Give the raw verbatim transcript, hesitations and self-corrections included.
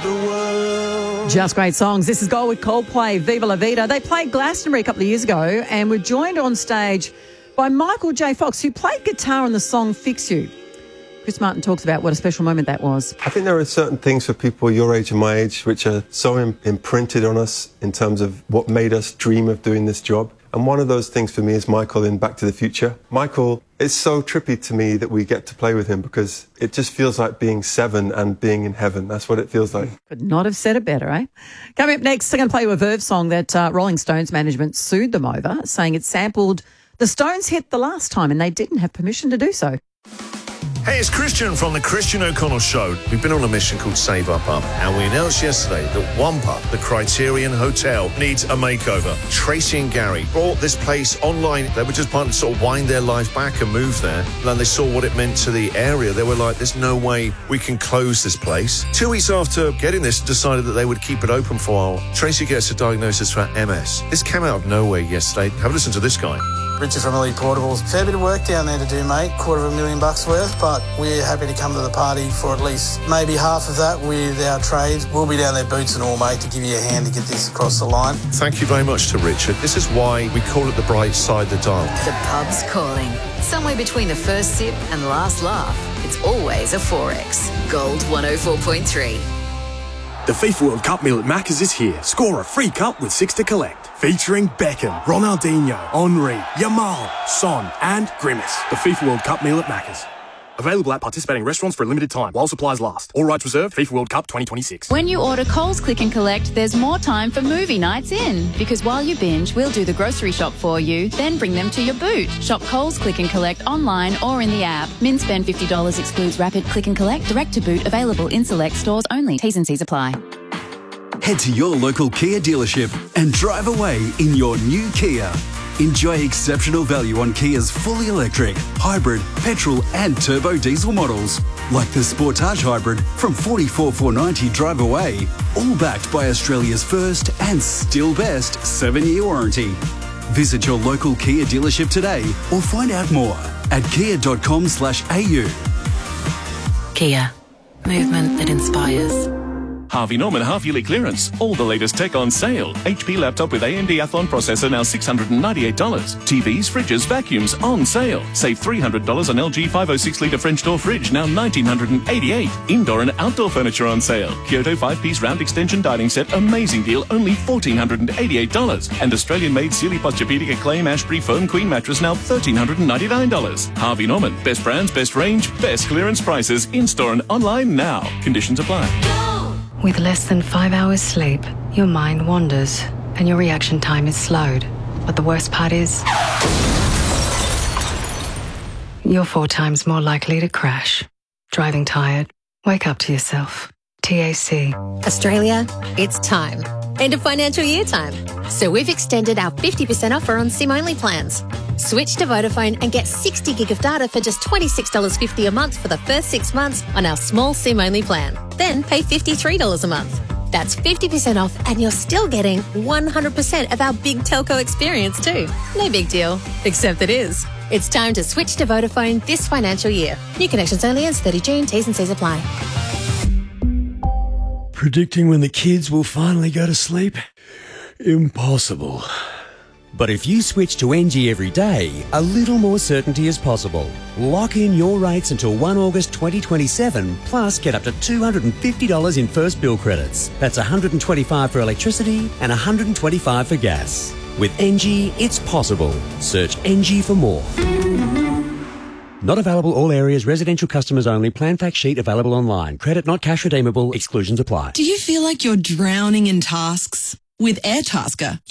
the world. Just great songs. This is Gold with Coldplay, Viva La Vida. They played Glastonbury a couple of years ago and were joined on stage by Michael J. Fox, who played guitar on the song Fix You. Chris Martin talks about what a special moment that was. I think there are certain things for people your age and my age which are so im- imprinted on us in terms of what made us dream of doing this job. And one of those things for me is Michael in Back to the Future. Michael, it's so trippy to me that we get to play with him because it just feels like being seven and being in heaven. That's what it feels like. Could not have said it better, eh? Coming up next, I'm going to play you a Verve song that uh, Rolling Stones management sued them over, saying it sampled the Stones hit the last time and they didn't have permission to do so. Hey, it's Christian from the Christian O'Connell Show. We've been on a mission called Save Up Up, and we announced yesterday that Wampa, the Criterion Hotel, needs a makeover. Tracy and Gary bought this place online. They were just planning to sort of wind their life back and move there. And then they saw what it meant to the area. They were like, there's no way we can close this place. Two weeks after getting this, decided that they would keep it open for a while. Tracy gets a diagnosis for M S. This came out of nowhere yesterday. Have a listen to this guy. Richard from Elite Portables. Fair bit of work down there to do, mate. Quarter of a million bucks worth, but we're happy to come to the party for at least maybe half of that with our trades. We'll be down there boots and all, mate, to give you a hand to get this across the line. Thank you very much to Richard. This is why we call it the bright side of the dial. The pub's calling. Somewhere between the first sip and last laugh, it's always a four X. Gold one oh four point three. The FIFA World Cup meal at Macca's is here. Score a free cup with six to collect. Featuring Beckham, Ronaldinho, Henry, Yamal, Son and Grimace. The FIFA World Cup meal at Macca's. Available at participating restaurants for a limited time while supplies last. All rights reserved. FIFA World Cup twenty twenty-six. When you order Coles Click and Collect, there's more time for movie nights in. Because while you binge, we'll do the grocery shop for you, then bring them to your boot. Shop Coles Click and Collect online or in the app. Min spend fifty dollars excludes rapid click and collect, direct to boot, available in select stores only. T's and C's apply. Head to your local Kia dealership and drive away in your new Kia. Enjoy exceptional value on Kia's fully electric, hybrid, petrol and turbo diesel models, like the Sportage Hybrid from forty-four thousand four hundred ninety dollars drive away, all backed by Australia's first and still best seven-year warranty. Visit your local Kia dealership today or find out more at kia dot com slash a u. Kia. Movement that inspires. Harvey Norman half-yearly clearance. All the latest tech on sale. H P laptop with A M D Athlon processor now six hundred ninety-eight dollars. T Vs, fridges, vacuums on sale. Save three hundred dollars on L G five oh six litre French door fridge, now one thousand nine hundred eighty-eight dollars. Indoor and outdoor furniture on sale. Kyoto five-piece round extension dining set, amazing deal, only one thousand four hundred eighty-eight dollars. And Australian-made Sealy Posturepedic Acclaim Ashbury Foam Queen mattress, now one thousand three hundred ninety-nine dollars. Harvey Norman. Best brands, best range, best clearance prices. In-store and online now. Conditions apply. With less than five hours sleep, your mind wanders and your reaction time is slowed. But the worst part is, you're four times more likely to crash. Driving tired? Wake up to yourself. T A C. Australia, it's time. End of financial year time. So we've extended our fifty percent offer on SIM-only plans. Switch to Vodafone and get sixty gig of data for just twenty-six dollars fifty a month for the first six months on our small SIM-only plan. Then pay fifty-three dollars a month. That's fifty percent off and you're still getting one hundred percent of our big telco experience too. No big deal, except it is. It's time to switch to Vodafone this financial year. New connections only ends thirtieth of June. T's and C's apply. Predicting when the kids will finally go to sleep? Impossible. But if you switch to N G every day, a little more certainty is possible. Lock in your rates until the first of August twenty twenty-seven, plus get up to two hundred fifty dollars in first bill credits. That's one hundred twenty-five dollars for electricity and one hundred twenty-five dollars for gas. With N G, it's possible. Search N G for more. Not available all areas, residential customers only, plan fact sheet available online. Credit not cash redeemable, exclusions apply. Do you feel like you're drowning in tasks? With Airtasker,